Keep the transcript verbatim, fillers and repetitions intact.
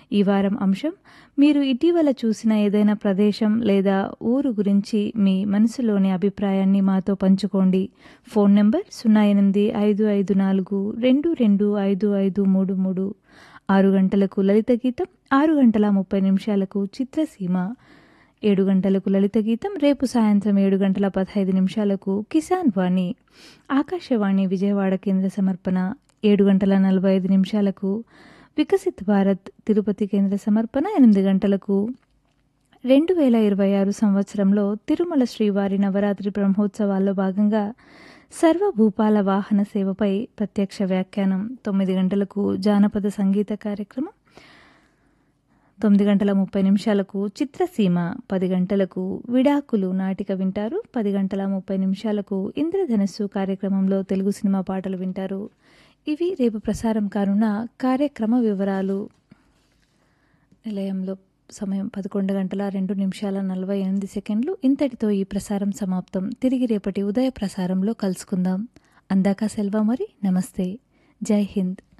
ఈ వారం అంశం, మీరు ఇటీవల చూసిన ఏదైనా ప్రదేశం లేదా ఊరు గురించి మీ మనసులోని అభిప్రాయాన్ని మాతో పంచుకోండి. ఫోన్ నంబర్ సున్నా ఎనిమిది ఐదు ఐదు నాలుగు రెండు రెండు ఐదు ఐదు మూడు మూడు. ఆరు గంటలకు లలిత గీతం, ఆరు గంటల ముప్పై నిమిషాలకు చిత్రసీమ, ఏడు గంటలకు లలిత గీతం, రేపు సాయంత్రం ఏడు గంటల పదహైదు నిమిషాలకు కిసాన్ వాణి, ఆకాశవాణి విజయవాడ కేంద్ర సమర్పణ. ఏడు గంటల నలభై ఐదు నిమిషాలకు వికసిత్ భారత్ తిరుపతి కేంద్ర సమర్పణ. ఎనిమిది గంటలకు రెండు వేల ఇరవై ఆరు సంవత్సరంలో తిరుమల శ్రీవారి నవరాత్రి బ్రహ్మోత్సవాల్లో భాగంగా సర్వభూపాల వాహన సేవపై ప్రత్యక్ష వ్యాఖ్యానం. తొమ్మిది గంటలకు జానపద సంగీత కార్యక్రమం. తొమ్మిది గంటల ముప్పై నిమిషాలకు చిత్రసీమ, పది గంటలకు విడాకులు నాటిక వింటారు. పది గంటల ముప్పై నిమిషాలకు ఇంద్రధనస్సు కార్యక్రమంలో తెలుగు సినిమా పాటలు వింటారు. ఇవి రేపు ప్రసారం కానున్న కార్యక్రమ వివరాలు. నిలయంలో సమయం పదకొండు గంటల రెండు నిమిషాల నలభై ఎనిమిది సెకండ్లు. ఇంతటితో ఈ ప్రసారం సమాప్తం. తిరిగి రేపటి ఉదయ ప్రసారంలో కలుసుకుందాం. అందాక సెల్వ మరి. నమస్తే. జై హింద్.